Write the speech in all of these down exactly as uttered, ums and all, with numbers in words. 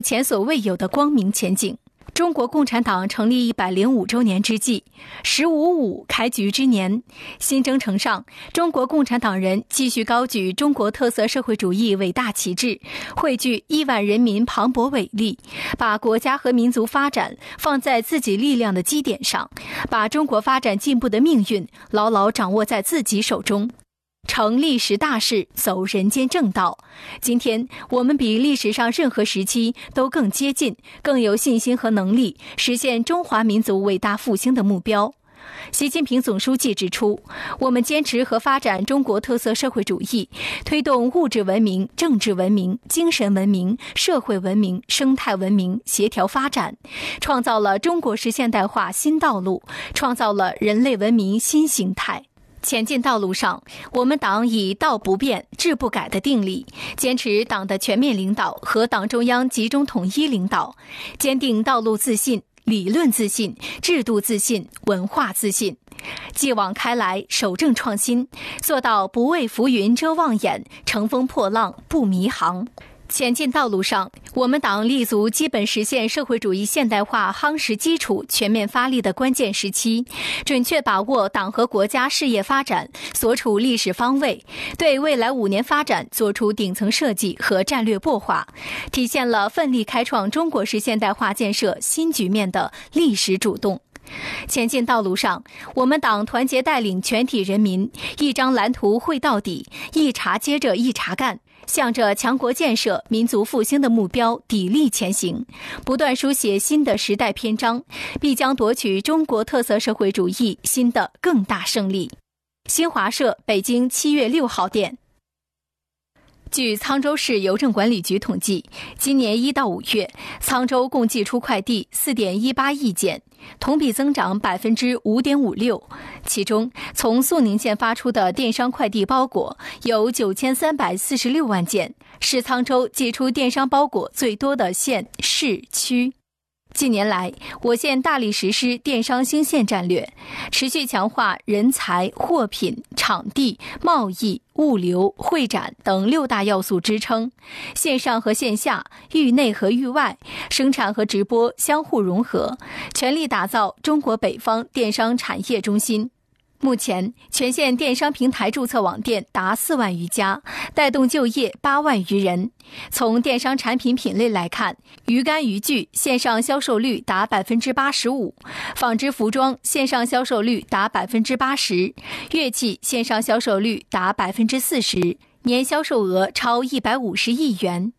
前所未有的光明前景。中国共产党成立一百零五周年之际，十五五开局之年，新征程上，中国共产党人继续高举中国特色社会主义伟大旗帜，汇聚亿万人民磅礴伟力，把国家和民族发展放在自己力量的基点上，把中国发展进步的命运牢牢掌握在自己手中。成历史大事，走人间正道。今天我们比历史上任何时期都更接近，更有信心和能力实现中华民族伟大复兴的目标。习近平总书记指出，我们坚持和发展中国特色社会主义，推动物质文明、政治文明、精神文明、社会文明、生态文明协调发展，创造了中国式现代化新道路，创造了人类文明新形态。前进道路上，我们党以道不变、志不改的定力，坚持党的全面领导和党中央集中统一领导，坚定道路自信、理论自信、制度自信、文化自信，继往开来，守正创新，做到不为浮云遮望眼，乘风破浪不迷航。前进道路上，我们党立足基本实现社会主义现代化夯实基础、全面发力的关键时期，准确把握党和国家事业发展所处历史方位，对未来五年发展作出顶层设计和战略擘画，体现了奋力开创中国式现代化建设新局面的历史主动。前进道路上，我们党团结带领全体人民，一张蓝图绘到底，一茬接着一茬干，向着强国建设、民族复兴的目标砥砺前行，不断书写新的时代篇章，必将夺取中国特色社会主义新的更大胜利。新华社北京七月六号电。据沧州市邮政管理局统计，今年一到五月，沧州共寄出快递 四点一八亿件，同比增长 百分之五点五六。其中，从肃宁县发出的电商快递包裹有九千三百四十六万件，是沧州寄出电商包裹最多的县市区。近年来，我县大力实施电商兴县战略，持续强化人才、货品、场地、贸易、物流、会展等六大要素支撑，线上和线下、域内和域外、生产和直播相互融合，全力打造中国北方电商产业中心。目前，全县电商平台注册网店达四万余家，带动就业八万余人。从电商产品品类来看，鱼竿渔具线上销售率达 百分之八十五， 纺织服装线上销售率达 百分之八十， 乐器线上销售率达 百分之四十， 年销售额超一百五十亿元。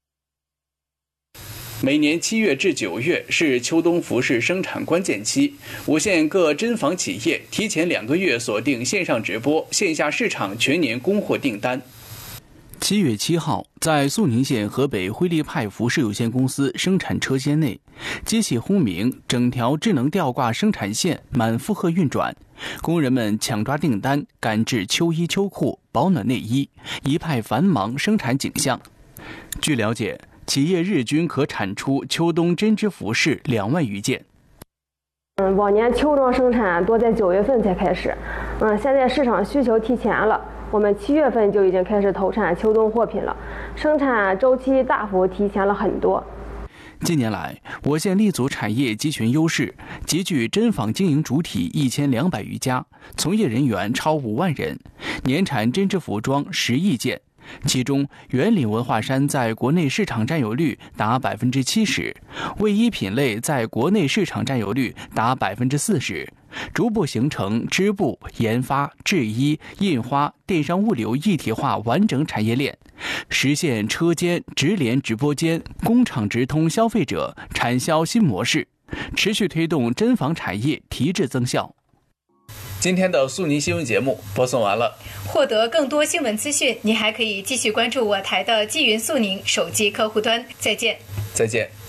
每年七月至九月是秋冬服饰生产关键期，我县各针纺企业提前两个月锁定线上直播、线下市场全年供货订单。 七月七号，在肃宁县河北辉利派服饰有限公司生产车间内，机器轰鸣，整条智能吊挂生产线满负荷运转，工人们抢抓订单，赶制秋衣秋裤、保暖内衣，一派繁忙生产景象。据了解，企业日均可产出秋冬针织服饰两万余件。 嗯，往年秋装生产多在九月份才开始，嗯，现在市场需求提前了，我们七月份就已经开始投产秋冬货品了，生产周期大幅提前了很多。 近年来，我县立足产业集群优势，集聚针纺经营主体一千两百余家，从业人员超五万人，年产针织服装十亿件。其中，圆领文化衫在国内市场占有率达 百分之七十， 卫衣品类在国内市场占有率达 百分之四十， 逐步形成织布、研发、制衣、印花、电商物流一体化完整产业链，实现车间、直连直播间、工厂直通消费者产销新模式，持续推动针纺产业提质增效。 今天的肃宁新闻节目播送完了。 获得更多新闻资讯，你还可以继续关注我台的纪云肃宁手机客户端。再见。 再见。